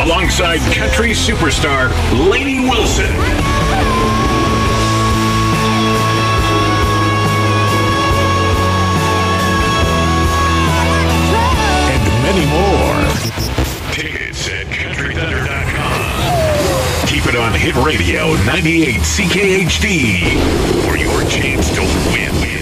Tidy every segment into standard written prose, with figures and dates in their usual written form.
alongside country superstar Lainey Wilson. And many more. Tickets at CountryThunder.com. Keep it on Hit Radio 98 CKHD for your chance to win.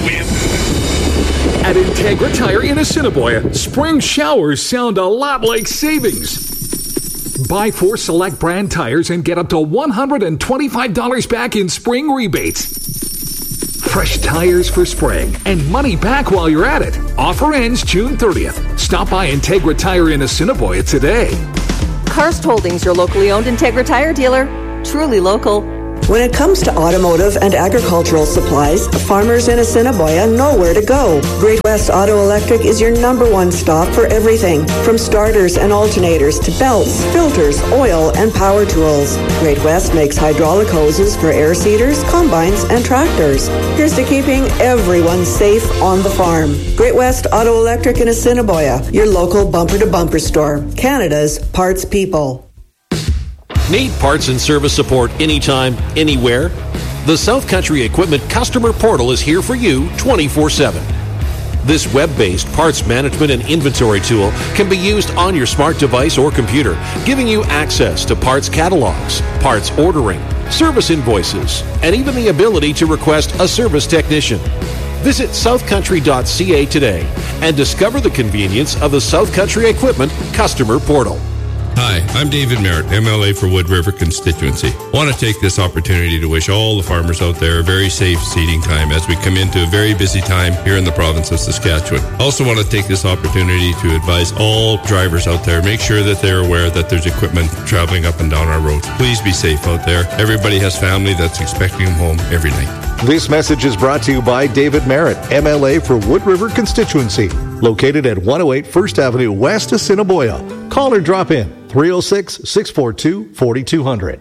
At Integra Tire in Assiniboia, spring showers sound a lot like savings. Buy 4 select brand tires and get up to $125 back in spring rebates. Fresh tires for spring and money back while you're at it. Offer ends June 30th. Stop by Integra Tire in Assiniboia today. Karst Holdings, your locally owned Integra Tire dealer. Truly local. When it comes to automotive and agricultural supplies, farmers in Assiniboia know where to go. Great West Auto Electric is your #1 stop for everything, from starters and alternators to belts, filters, oil, and power tools. Great West makes hydraulic hoses for air seeders, combines, and tractors. Here's to keeping everyone safe on the farm. Great West Auto Electric in Assiniboia, your local bumper-to-bumper store. Canada's parts people. Need parts and service support anytime, anywhere? The South Country Equipment Customer Portal is here for you 24/7. This web-based parts management and inventory tool can be used on your smart device or computer, giving you access to parts catalogs, parts ordering, service invoices, and even the ability to request a service technician. Visit southcountry.ca today and discover the convenience of the South Country Equipment Customer Portal. Hi, I'm David Merritt, MLA for Wood River constituency. I want to take this opportunity to wish all the farmers out there a very safe seeding time as we come into a very busy time here in the province of Saskatchewan. I also want to take this opportunity to advise all drivers out there, make sure that they're aware that there's equipment traveling up and down our roads. Please be safe out there. Everybody has family that's expecting them home every night. This message is brought to you by David Merritt, MLA for Wood River constituency, located at 108 1st Avenue West, Assiniboia. Call or drop in 306-642-4200.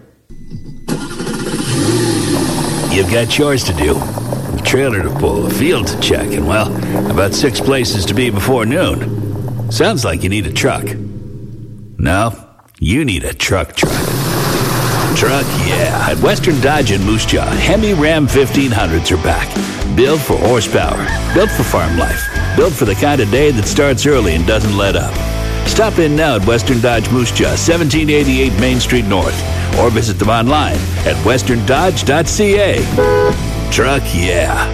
You've got chores to do, a trailer to pull, a field to check, and, well, about 6 places to be before noon. Sounds like you need a truck. No, you need a truck. Truck, yeah. At Western Dodge in Moose Jaw, Hemi Ram 1500s are back. Built for horsepower, built for farm life, built for the kind of day that starts early and doesn't let up. Stop in now at Western Dodge Moose Jaw, 1788 Main Street North, or visit them online at westerndodge.ca. Truck, yeah.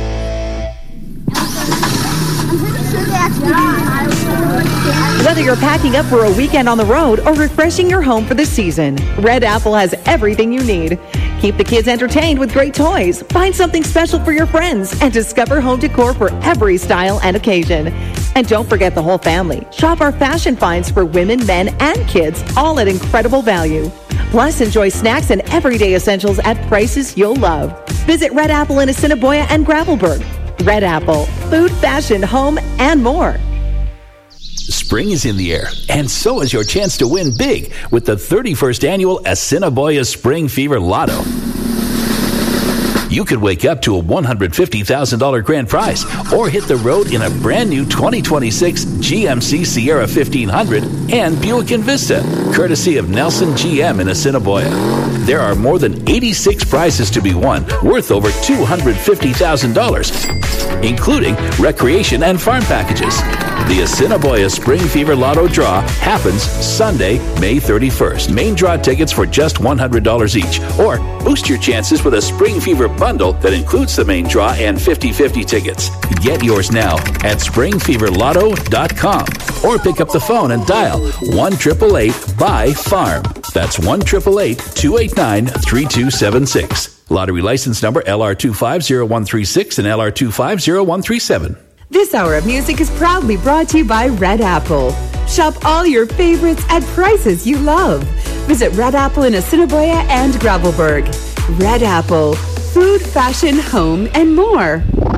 Whether you're packing up for a weekend on the road or refreshing your home for the season, Red Apple has everything you need. Keep the kids entertained with great toys, find something special for your friends, and discover home decor for every style and occasion. And don't forget the whole family. Shop our fashion finds for women, men, and kids, all at incredible value. Plus, enjoy snacks and everyday essentials at prices you'll love. Visit Red Apple in Assiniboia and Gravelburg. Red Apple, food, fashion, home, and more. Spring is in the air, and so is your chance to win big with the 31st annual Assiniboia Spring Fever Lotto. You could wake up to a $150,000 grand prize or hit the road in a brand new 2026 GMC Sierra 1500 and Buick Envista, courtesy of Nelson GM in Assiniboia. There are more than 86 prizes to be won, worth over $250,000, including recreation and farm packages. The Assiniboia Spring Fever Lotto Draw happens Sunday, May 31st. Main draw tickets for just $100 each. Or boost your chances with a Spring Fever bundle that includes the main draw and 50/50 tickets. Get yours now at springfeverlotto.com or pick up the phone and dial 1-888-BUY-FARM. That's 1-888-289-3276. Lottery license number LR250136 and LR250137. This hour of music is proudly brought to you by Red Apple. Shop all your favorites at prices you love. Visit Red Apple in Assiniboia and Gravelburg. Red Apple, food, fashion, home, and more.